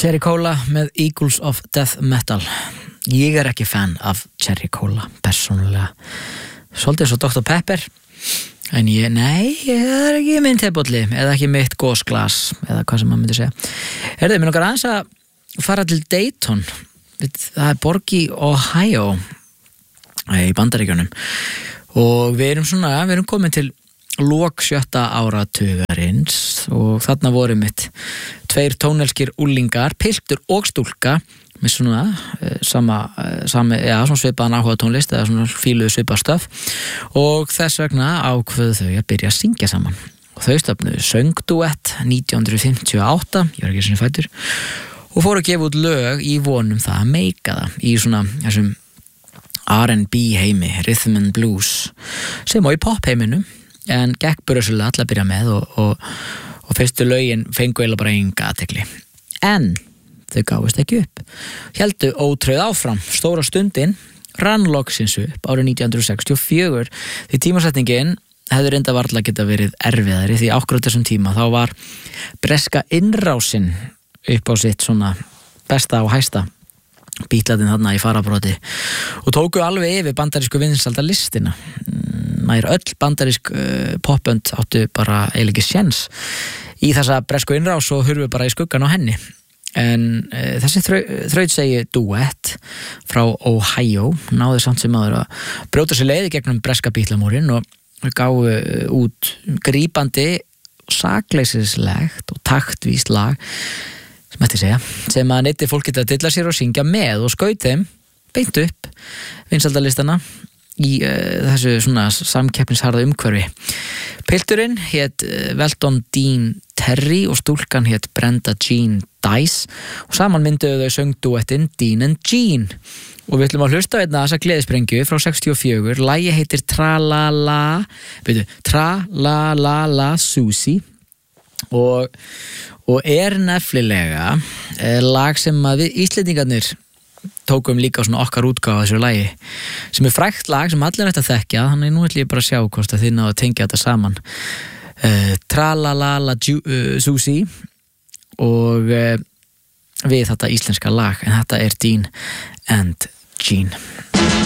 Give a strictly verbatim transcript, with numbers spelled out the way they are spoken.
Cherry Cola með Eagles of Death Metal. Ég er ekki fan af Cherry Cola persónulega. Svolítið svo doktor Pepper. En ég, nei, það er ekki minn tebolli eða ekki mitt gósglas eða hvað sem maður myndi segja. Herðu, mér nokkar aðeins að fara til Dayton. Það er borg í Ohio í Bandaríkjunum. Og við erum svona, við erum komin til lok sjötta áratugarins og þarna voru mitt tveir tónelskir úlingar, piltur og stúlka með svona uh, sama, uh, sami, já, svona svipaðan áhuga tónlist eða svona fíluðu svipað stöf og þess vegna ákveðu þau að byrja að syngja saman og þau stofnuðu söngduett nítján hundruð fimmtíu og átta, ég var ekki svona fættur og fóru að gefa út lög í vonum það að meika það í svona þessum R and B heimi, rhythm and blues sem á í pop heiminum en gekk brösulega allar að byrja með og, og, og fyrstu lögin fengu eða bara enga athygli. En þau gáfust ekki upp. Héldu ótrauð áfram. Stóra stundin rann loksins upp árið nítján hundruð sextíu og fjögur því tímasetningin hefði reynda varla geta verið erfiðari því ákvörð þessum tíma þá var breska innrásin upp á sitt svona besta og hæsta bítlatin þarna í farabróti og tóku alveg yfir bandarísku vinsælda listina. Nær öll bandarísk uh, popbönd áttu bara eiginlega ekki séns í þessa bresku innrás og hurfu bara í skuggan á henni. En uh, þessi þrau, þrautsegi duett frá Ohio náði samt sem aður að brjóta sér leið gegnum breska bítlamúrin og gáfu út grípandi, sakleysislegt og taktvíst lag sem ætti segja, sem að neyti fólk geta að dilla sér og syngja með og skaut þeim beint upp vinsældalistana í uh, þessu svona samkeppnisharða umhverfi. Pilturinn hét uh, Welton Dean Terry og stúlkan hét Brenda Jean Dice og saman mynduðu þau söngduettinn Dean and Jean og við ætlum að hlusta á einna þessa gleðisprengju frá sextíu og fjögur. Lagið heitir Tra-la-la veitu, Tra-la-la-la Susie og, og er nefnilega eh, lag sem að við Íslendingarnir tókum líka svona okkar útgáfa þessu lagi sem er frægt lag sem allir ætti að þekkja þannig nú ætlum ég bara að sjá hvort að þið náðu að tengja þetta saman uh, Tra-la-la-la uh, Susie og uh, við þetta íslenska lag en þetta er Dean and Jean.